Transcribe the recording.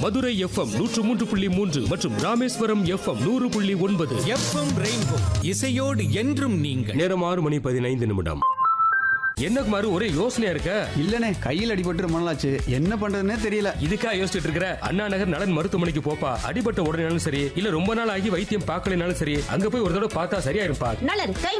Madurai FM 103.3 மற்றும் Rameswaram FM 100.9. FM rainbow இசையோடு என்றும் நீங்கள். நேரம் 6:15. என்ன குமாரு, ஒரே யோசனையா இருக்க? இல்லனே, கையில் அடிபட்டு ரொம்ப நாளாச்சு, என்ன பண்றதுன்னே தெரியல. இதுக்கா யோசிச்சுட்டு இருக்கிற? அண்ணா நகர் நலன் மருத்துவமனைக்கு போப்பா. அடிபட்ட உடனேனாலும் சரி, இல்ல ரொம்ப நாள் ஆகி வைத்தியம் பார்க்கலனாலும் சரி, அங்க போய் ஒரு தடவை பார்த்தா சரியா இருப்பா. நலன் கை